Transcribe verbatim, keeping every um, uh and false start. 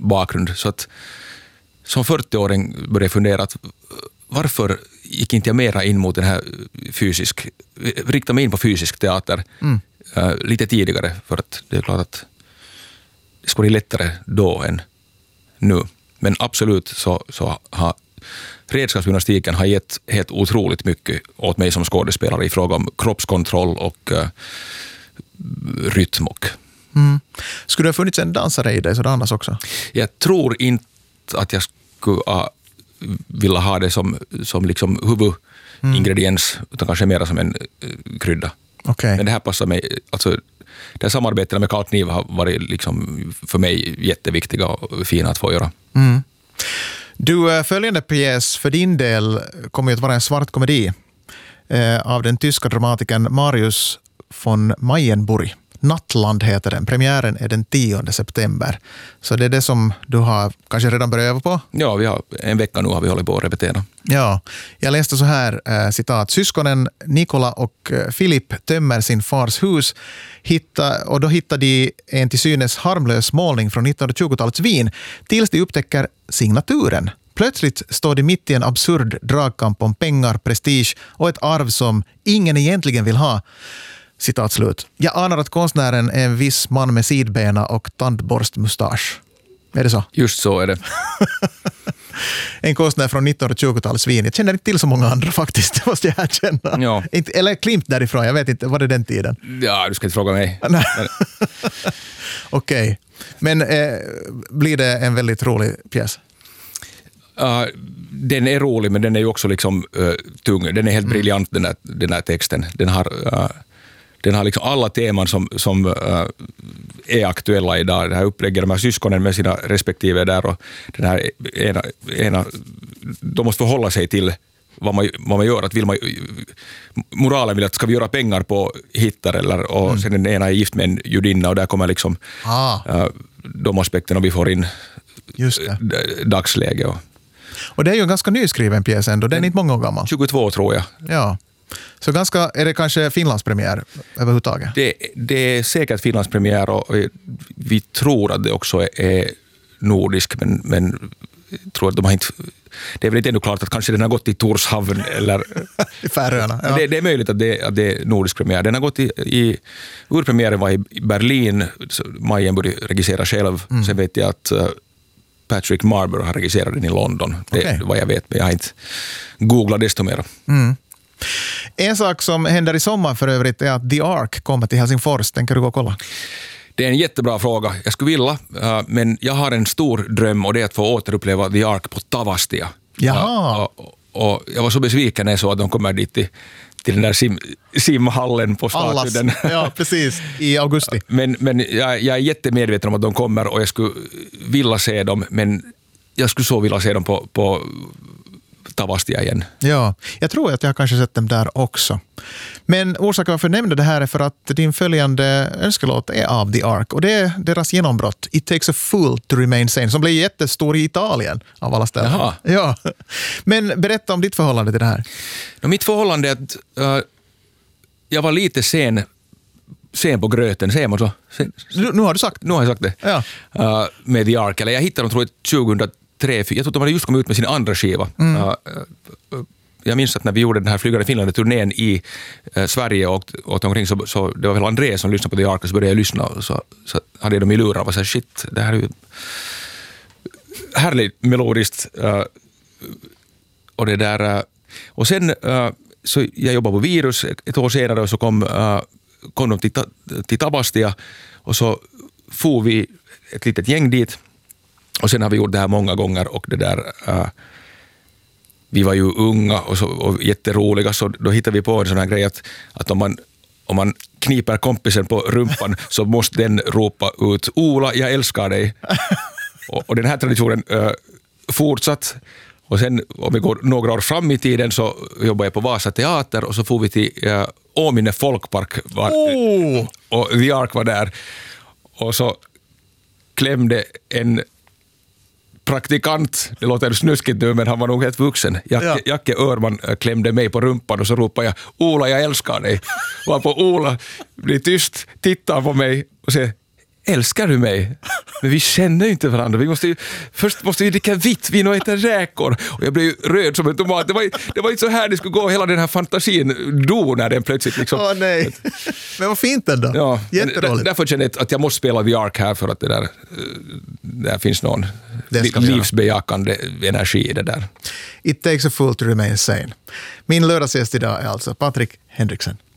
bakgrund. Så att som fyrtio-åring började jag fundera att varför gick inte jag mera in mot den här fysisk, rikta mig in på fysisk teater mm. uh, lite tidigare, för att det är klart att det skulle bli lättare då än nu. Men absolut så, så har redskapsgymnastiken har gett helt otroligt mycket åt mig som skådespelare i fråga om kroppskontroll och uh, rytm. Och. Mm. Skulle det ha funnits en dansare i dig så annars också? Jag tror inte att jag skulle uh, vilja ha det som, som liksom huvudingrediens, mm. utan kanske mer som en uh, krydda. Okay. Men det här passar mig, alltså det här samarbetet med Karl Kniva har varit liksom för mig jätteviktiga och fina att få göra. Mm. Du, följande pjäs för din del kommer ju att vara en svart komedi eh, av den tyska dramatikern Marius von Mayenburg. Nattland heter den. Premiären är den tionde september. Så det är det som du har kanske redan börjat öva på? Ja, vi har en vecka nu har vi hållit på att repetera. Ja, jag läste så här, äh, citat. Syskonen Nikola och äh, Filip tömmer sin fars hus hitta, och då hittar de en till synes harmlös målning från nittonhundratjugotalets Wien tills de upptäcker signaturen. Plötsligt står de mitt i en absurd dragkamp om pengar, prestige och ett arv som ingen egentligen vill ha. Citat slut. Jag anar att konstnären är en viss man med sidbena och tandborstmustasch. Är det så? Just så är det. En konstnär från nittonhundratjugotalets Wien. Jag känner inte till så många andra faktiskt, det måste jag erkänna. Ja. Inte, eller Klimt därifrån, jag vet inte, var det den tiden? Ja, du ska inte fråga mig. Okej, okay. Men eh, blir det en väldigt rolig pjäs? Uh, den är rolig, men den är ju också liksom uh, tung. Den är helt mm. briljant, den här, den här texten. Den har, uh, den har liksom alla teman som, som uh, är aktuella idag. Det här upplägger de här syskonen med sina respektive där, och den här ena, ena de måste förhålla sig till vad man, vad man gör. Att vill man, moralen vill att ska vi göra pengar på hittar, eller, och mm. sen den ena är gift med en judinna, och där kommer liksom ah. uh, de aspekterna vi får in. Just det. Dagsläge. Och, och det är ju en ganska nyskriven pjäs ändå, den är inte många år gammal. tjugotvå tror jag. Ja. Så ganska, är det kanske Finlandspremiär överhuvudtaget? Det, det är säkert Finlandspremiär, och vi tror att det också är, är nordisk, men, men tror att de har inte, det är väl inte ännu klart att kanske den har gått i Torshavn eller i Färöarna. Ja. Det, det är möjligt att det, att det är nordisk premiär. Den har gått i, i urpremiären var i Berlin, Mayenburg regisserar själv. Mm. Sen vet jag att uh, Patrick Marber har regisserat den i London. Det är okay. Vad jag vet, men jag har inte googlat desto mer. Mm. En sak som händer i sommar för övrigt är att The Ark kommer till Helsingfors. Tänker du gå och kolla? Det är en jättebra fråga. Jag skulle vilja, uh, men jag har en stor dröm, och det är att få återuppleva The Ark på Tavastia. Jaha. Uh, och, och jag var så besviken när jag såg att de kommer dit till, till den där sim, simhallen på Statuden. Ja, precis. I augusti. Men, men jag, jag är jättemedveten om att de kommer, och jag skulle vilja se dem, men jag skulle så vilja se dem på, på Tavastia igen. Ja, jag tror att jag har kanske sett dem där också. Men orsaken varför jag nämnde det här är för att din följande önskelåt är av The Ark, och det är deras genombrott It Takes a Fool to Remain Sane, som blev jättestor i Italien av alla ställen. Jaha. Ja. Men berätta om ditt förhållande till det här. No, mitt förhållande är att uh, jag var lite sen sen på gröten, säger man så? Sen, nu, nu har du sagt. Nu har jag sagt det. Ja. Uh, med The Ark, eller jag hittade dem tror jag tjugohundratre. Jag tror att de hade just kommit ut med sin andra skiva. Mm. Uh, uh, jag minns att när vi gjorde den här flygande Finland-turnén i uh, Sverige och åt omkring, så, så det var väl André som lyssnade på The Ark, och så började jag lyssna, och så, så hade de i lurar och var så här, shit, det här är ju härligt melodiskt. Uh, och det där uh, och sen uh, så jag jobbade på Virus ett år senare, och så kom, uh, kom de till, till Tavastia, och så får vi ett litet gäng dit. Och sen har vi gjort det här många gånger, och det där uh, vi var ju unga och, så, och jätteroliga, så då hittade vi på en sån här grej att, att om, man, om man kniper kompisen på rumpan så måste den ropa ut Ola, jag älskar dig. och, och den här traditionen uh, fortsatt. Och sen om vi går några år fram i tiden så jobbade jag på Vasa teater, och så får vi till uh, Åminne folkpark var, oh. och The Ark var där, och så klämde en praktikant, det låter snuskigt nu, men han var nog helt vuxen. Jacke, ja. Jacke Örman klämde mig på rumpan, och så ropade jag Ola, jag älskar dig. Varpå Ola blir tyst, tittar på mig och säger älskar du mig? Men vi känner ju inte varandra. Vi måste ju, först måste vi dricka vitt vin och äta räkor. Och jag blev ju röd som en tomat. Det var, det var inte så här det skulle gå. Hela den här fantasin dog när den plötsligt liksom... Åh nej. Men vad fint ändå. Ja, jätteroligt. Därför känner jag att jag måste spela The Ark här för att det där, där finns någon livsbejakande energi i det där. It takes a fool to remain sane. Min lördagsgäst idag är alltså Patrik Henriksen.